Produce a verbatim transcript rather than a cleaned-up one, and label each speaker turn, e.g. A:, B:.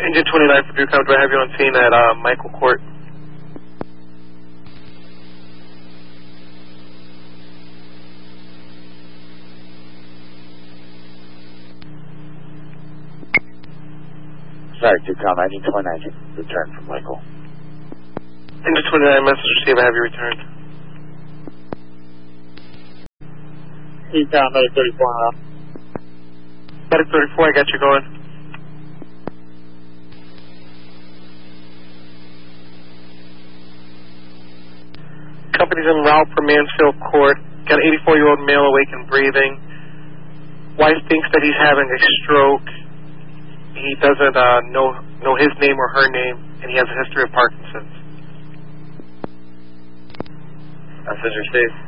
A: Engine twenty-nine for Drew, do I have you on scene at uh, Michael Court?
B: Sorry, Ducom, nineteen twenty-nine, return from Michael.
A: Engine twenty-nine, message received, I have you returned.
C: Ducom, Medic thirty-four, uh.
A: Medic thirty-four, I got you going. Company's en route for Mansfield Court. Got an eighty-four-year-old male awake and breathing. Wife thinks that he's having a stroke. He doesn't uh, know know his name or her name, and he has a history of Parkinson's.
B: Message received.